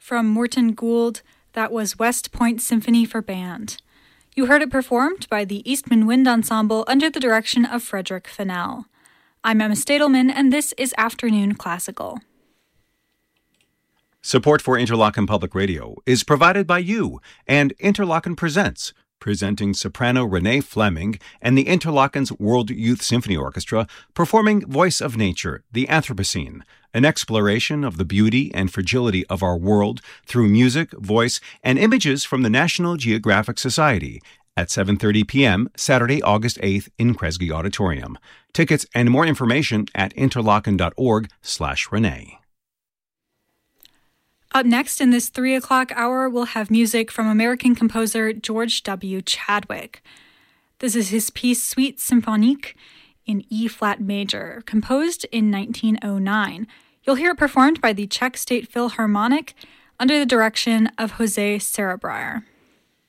From Morton Gould, that was West Point Symphony for Band. You heard it performed by the Eastman Wind Ensemble under the direction of Frederick Fennell. I'm Emma Stadelman, and this is Afternoon Classical. Support for Interlochen Public Radio is provided by you and Interlochen Presents, presenting soprano Renee Fleming and the Interlochen's World Youth Symphony Orchestra performing Voice of Nature, the Anthropocene, an exploration of the beauty and fragility of our world through music, voice, and images from the National Geographic Society at 7:30 p.m. Saturday, August 8th in Kresge Auditorium. Tickets and more information at interlochen.org/Renee. Up next in this 3 o'clock hour, we'll have music from American composer George W. Chadwick. This is his piece Suite Symphonique in E-flat major, composed in 1909. You'll hear it performed by the Czech State Philharmonic under the direction of Jose Cerebrier.